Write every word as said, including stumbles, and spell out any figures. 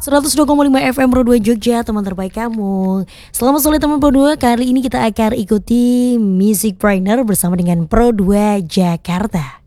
seratus dua koma lima F M Pro dua Jogja, teman terbaik kamu. Selamat sore teman Pro dua. Kali ini kita akan ikuti Music Brainer bersama dengan Pro dua Jakarta.